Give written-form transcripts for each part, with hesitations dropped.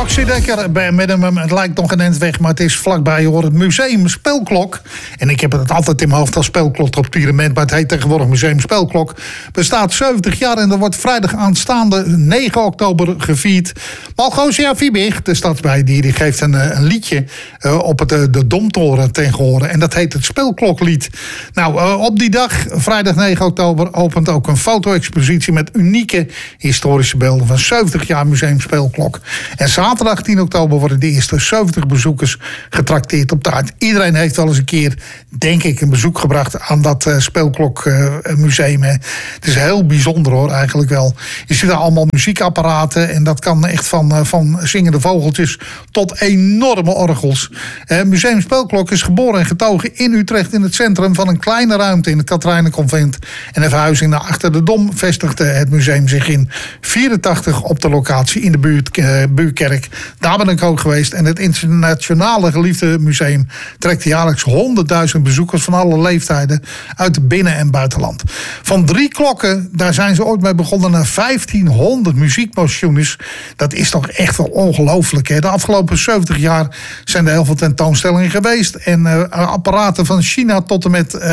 Roxy Dekker met hem. Het lijkt nog een end weg, maar het is vlakbij hoor. Het Museum Speelklok. En ik heb het altijd in mijn hoofd als Speelklok op Pyramid, maar het heet tegenwoordig Museum Speelklok. Bestaat 70 jaar en er wordt vrijdag aanstaande 9 oktober gevierd. Malgosia Viebig, de stadsbij, die geeft een liedje op de Domtoren ten gehore. En dat heet het Speelkloklied. Nou, op die dag, vrijdag 9 oktober, opent ook een foto-expositie met unieke historische beelden van 70 jaar Museum Speelklok. En zaterdag 10 oktober worden de eerste 70 bezoekers getrakteerd op taart. Iedereen heeft wel eens een keer, denk ik, een bezoek gebracht aan dat Speelklokmuseum. Het is heel bijzonder hoor, eigenlijk wel. Je ziet daar allemaal muziekapparaten en dat kan echt van zingende vogeltjes tot enorme orgels. Museum Speelklok is geboren en getogen in Utrecht in het centrum van een kleine ruimte in het Katharijnenconvent. En de verhuizing naar achter de Dom vestigde het museum zich in 84 op de locatie in de buurkerk. Daar ben ik ook geweest. En het internationale geliefde museum trekt jaarlijks 100.000 bezoekers van alle leeftijden uit binnen- en buitenland. Van 3 klokken, daar zijn ze ooit mee begonnen, naar 1500 muziekmachines. Dat is toch echt wel ongelooflijk. Hè? De afgelopen 70 jaar zijn er heel veel tentoonstellingen geweest. En apparaten van China tot en met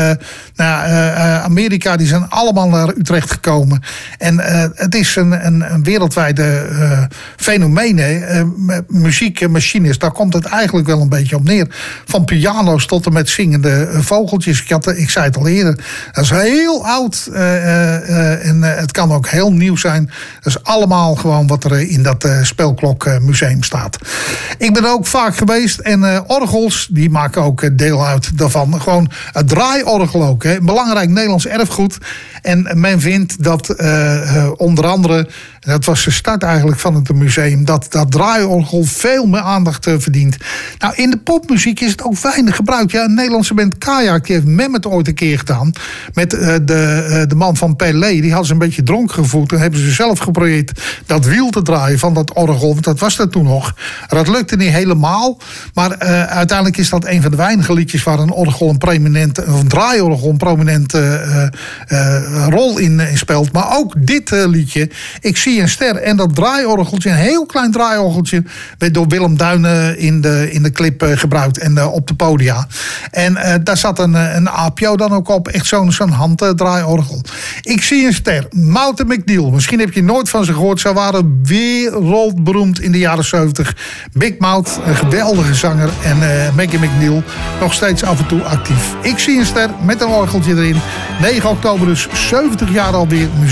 Amerika, die zijn allemaal naar Utrecht gekomen. En het is een wereldwijde fenomeen. Muziekmachines, daar komt het eigenlijk wel een beetje op neer. Van piano's tot en met zingende vogeltjes. Ik zei het al eerder. Dat is heel oud. En het kan ook heel nieuw zijn. Dat is allemaal gewoon wat er in dat Speelklokmuseum staat. Ik ben er ook vaak geweest. En orgels, die maken ook deel uit daarvan. Gewoon het draaiorgel ook. Hè. Belangrijk Nederlands erfgoed. En men vindt dat onder andere, dat was de start eigenlijk van het museum, dat draaiorgel veel meer aandacht verdient. Nou, in de popmuziek is het ook weinig gebruikt. Ja, een Nederlandse band Kajak, die heeft Mehmet ooit een keer gedaan. Met de man van Pelé, die had ze een beetje dronken gevoeld. Toen hebben ze zelf geprobeerd dat wiel te draaien van dat orgel. Want dat was er toen nog. Dat lukte niet helemaal. Maar uiteindelijk is dat een van de weinige liedjes waar een orgel een draaiorgel een prominente rol in speelt. Maar ook dit liedje, Ik zie een ster. En dat draaiorgeltje, een heel klein draaiorgeltje, werd door Willem Duinen in de clip gebruikt en op de podia. En daar zat een APO dan ook op, echt zo'n handdraaiorgel. Ik zie een ster. Mountain McNeil. Misschien heb je nooit van ze gehoord. Ze waren wereldberoemd in de jaren 70. Big Mouth, een geweldige zanger. En Maggie McNeil nog steeds af en toe actief. Ik zie een ster met een orgeltje erin. 9 oktober dus 70 jaar alweer.